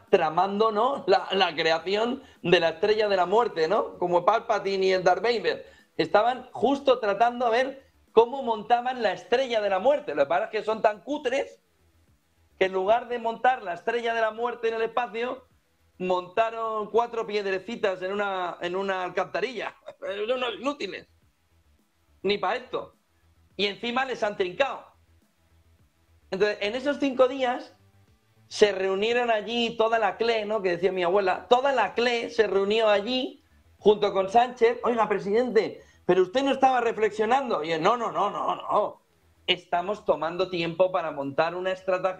tramando, ¿no?, la creación de la Estrella de la Muerte, ¿no? Como Palpatine y el Darth Vader. Estaban justo tratando a ver cómo montaban la Estrella de la Muerte. Lo que pasa es que son tan cutres que en lugar de montar la Estrella de la Muerte en el espacio, montaron 4 piedrecitas en una alcantarilla. Son unos inútiles. Ni para esto. Y encima les han trincado. Entonces, en esos 5 días se reunieron allí toda la CLE, ¿no?, que decía mi abuela. Toda la CLE se reunió allí junto con Sánchez. Oiga, presidente, pero usted no estaba reflexionando. Y él, no. Estamos tomando tiempo para montar una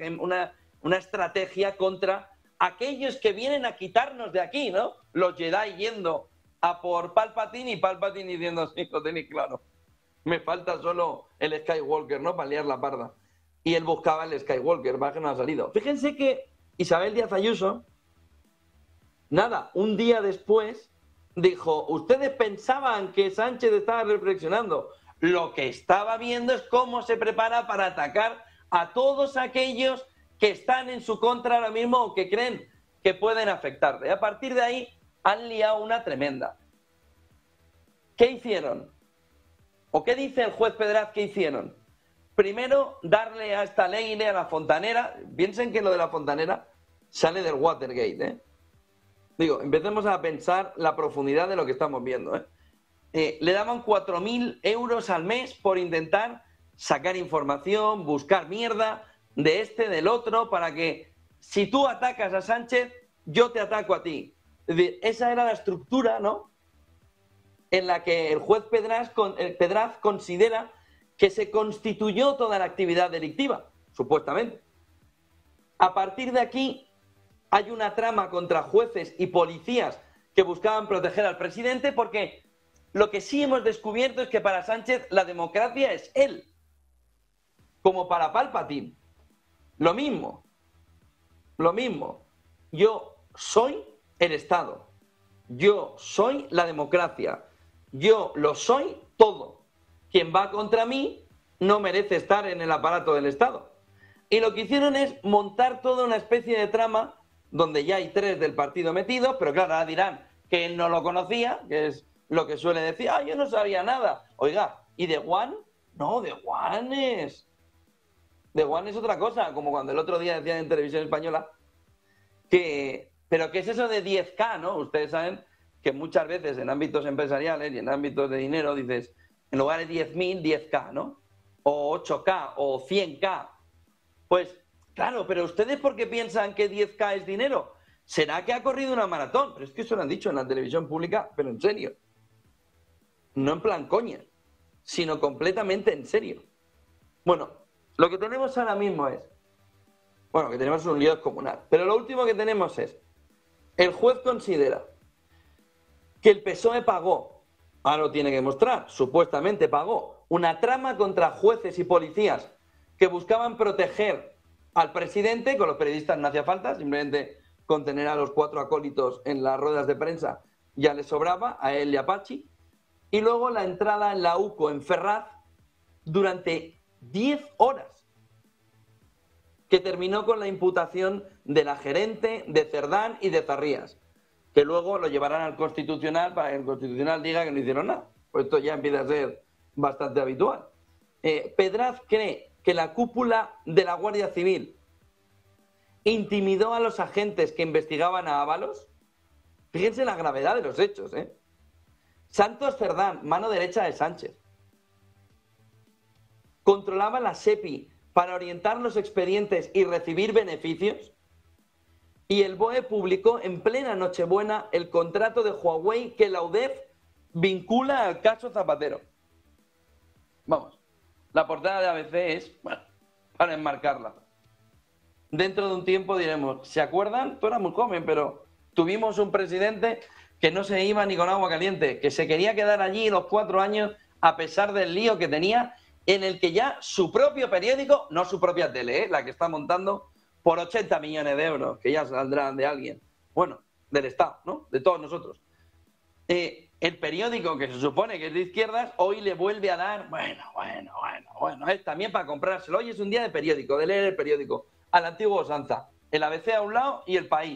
estrategia contra aquellos que vienen a quitarnos de aquí, ¿no? Los Jedi yendo a por Palpatine y Palpatine diciendo, sí, lo tenéis claro. Me falta solo el Skywalker, ¿no?, para liar la parda. Y él buscaba el Skywalker, va, que no ha salido. Fíjense que Isabel Díaz Ayuso, nada, un día después, dijo, ustedes pensaban que Sánchez estaba reflexionando. Lo que estaba viendo es cómo se prepara para atacar a todos aquellos que están en su contra ahora mismo o que creen que pueden afectarle. Y a partir de ahí han liado una tremenda. ¿Qué hicieron? ¿O qué dice el juez Pedraz que hicieron? Primero, darle a esta ley, a la fontanera. Piensen que lo de la fontanera sale del Watergate, ¿eh? Digo, empecemos a pensar la profundidad de lo que estamos viendo, ¿eh? Le daban 4.000 euros al mes por intentar sacar información, buscar mierda de este, del otro, para que si tú atacas a Sánchez, yo te ataco a ti. Es decir, esa era la estructura, ¿no?, en la que el juez Pedraz considera que se constituyó toda la actividad delictiva, supuestamente. A partir de aquí hay una trama contra jueces y policías que buscaban proteger al presidente, porque lo que sí hemos descubierto es que para Sánchez la democracia es él, como para Palpatine. Lo mismo. Yo soy el Estado. Yo soy la democracia. Yo lo soy todo. Quien va contra mí no merece estar en el aparato del Estado. Y lo que hicieron es montar toda una especie de trama donde ya hay 3 del partido metidos, pero claro, ahora dirán que él no lo conocía, que es lo que suele decir, yo no sabía nada. Oiga, ¿y de Juan? No, de Juan es otra cosa, como cuando el otro día decían en Televisión Española pero ¿qué es eso de 10K, no? Ustedes saben que muchas veces en ámbitos empresariales y en ámbitos de dinero dices, en lugar de 10.000, 10K, ¿no? O 8K, o 100K. Pues, claro, pero ¿ustedes por qué piensan que 10K es dinero? ¿Será que ha corrido una maratón? Pero es que eso lo han dicho en la televisión pública, pero en serio. No en plan coña, sino completamente en serio. Bueno, lo que tenemos ahora mismo es, que tenemos un lío descomunal, pero lo último que tenemos es, el juez considera que el PSOE pagó, ahora lo tiene que mostrar, supuestamente pagó, una trama contra jueces y policías que buscaban proteger al presidente. Con los periodistas no hacía falta, simplemente con tener a los 4 acólitos en las ruedas de prensa ya le sobraba, a él y a Pachi. Y luego la entrada en la UCO en Ferraz durante 10 horas, que terminó con la imputación de la gerente, de Cerdán y de Zarrías, que luego lo llevarán al Constitucional para que el Constitucional diga que no hicieron nada. Pues esto ya empieza a ser bastante habitual. Pedraz cree que la cúpula de la Guardia Civil intimidó a los agentes que investigaban a Ábalos. Fíjense la gravedad de los hechos, ¿eh? Santos Cerdán, mano derecha de Sánchez, controlaba la SEPI para orientar los expedientes y recibir beneficios. Y el BOE publicó en plena Nochebuena el contrato de Huawei que la UDEF vincula al caso Zapatero. Vamos, la portada de ABC es, para enmarcarla. Dentro de un tiempo diremos, ¿se acuerdan? Tú eras muy joven, pero tuvimos un presidente que no se iba ni con agua caliente, que se quería quedar allí los 4 años a pesar del lío que tenía, en el que ya su propio periódico, no su propia tele, la que está montando por 80 millones de euros, que ya saldrán de alguien, bueno, del Estado, ¿no?, de todos nosotros. El periódico que se supone que es de izquierdas, hoy le vuelve a dar, bueno, es también para comprárselo. Hoy es un día de periódico, de leer el periódico, a la antigua usanza. El ABC a un lado y El País.